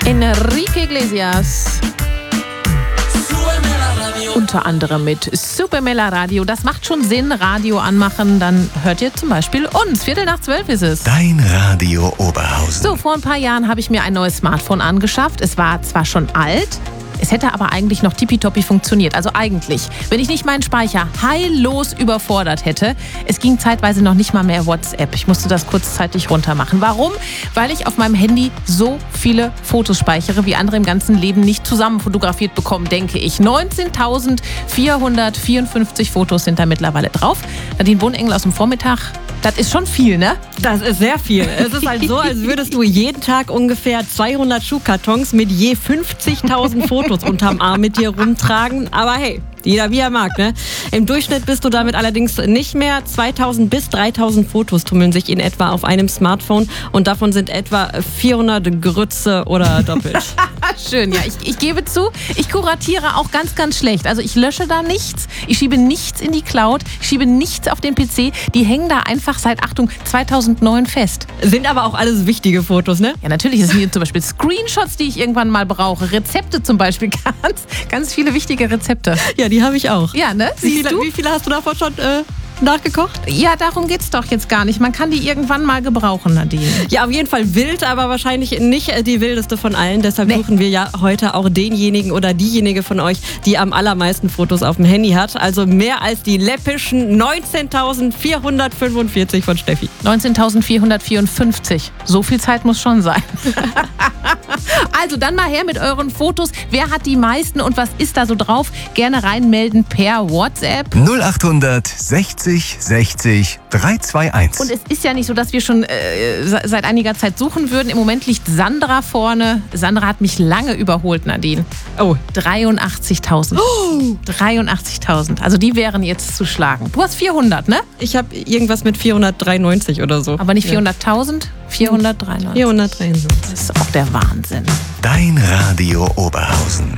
Enrique Iglesias. Unter anderem mit Supermela Radio. Das macht schon Sinn, Radio anmachen. Dann hört ihr zum Beispiel uns. 11:45 ist es. Dein Radio Oberhausen. So, vor ein paar Jahren habe ich mir ein neues Smartphone angeschafft. Es war zwar schon alt, es hätte aber eigentlich noch tippitoppi funktioniert. Also eigentlich, wenn ich nicht meinen Speicher heillos überfordert hätte. Es ging zeitweise noch nicht mal mehr WhatsApp. Ich musste das kurzzeitig runtermachen. Warum? Weil ich auf meinem Handy so viele Fotos speichere, wie andere im ganzen Leben nicht zusammen fotografiert bekommen, denke ich. 19.454 Fotos sind da mittlerweile drauf. Nadine Bohnengel aus dem Vormittag. Das ist schon viel, ne? Das ist sehr viel. Es ist halt so, als würdest du jeden Tag ungefähr 200 Schuhkartons mit je 50.000 Fotos unterm Arm mit dir rumtragen. Aber hey, jeder wie er mag, ne? Im Durchschnitt bist du damit allerdings nicht mehr. 2.000 bis 3.000 Fotos tummeln sich in etwa auf einem Smartphone und davon sind etwa 400 Grütze oder doppelt. Schön, ja. Ich gebe zu, ich kuratiere auch ganz, ganz schlecht. Also ich lösche da nichts, ich schiebe nichts in die Cloud, ich schiebe nichts auf den PC. Die hängen da einfach seit, Achtung, 2009 fest. Sind aber auch alles wichtige Fotos, ne? Ja, natürlich. Das sind hier zum Beispiel Screenshots, die ich irgendwann mal brauche. Rezepte zum Beispiel. Ganz viele wichtige Rezepte. Ja, die habe ich auch. Ja, ne? Wie viele hast du davon schon nachgekocht? Ja, darum geht's doch jetzt gar nicht. Man kann die irgendwann mal gebrauchen, Nadine. Ja, auf jeden Fall wild, aber wahrscheinlich nicht die wildeste von allen. Deshalb suchen wir ja heute auch denjenigen oder diejenige von euch, die am allermeisten Fotos auf dem Handy hat. Also mehr als die läppischen 19.445 von Steffi. 19.454. So viel Zeit muss schon sein. Also dann mal her mit euren Fotos. Wer hat die meisten und was ist da so drauf? Gerne reinmelden per WhatsApp. 0800 60 60 321. Und es ist ja nicht so, dass wir schon seit einiger Zeit suchen würden. Im Moment liegt Sandra vorne. Sandra hat mich lange überholt, Nadine. Oh. 83.000. Oh. 83.000. Also die wären jetzt zu schlagen. Du hast 400, ne? Ich habe irgendwas mit 493 oder so. Aber nicht 400.000? 493. 493. Das ist auch der Wahnsinn. Dein Radio Oberhausen.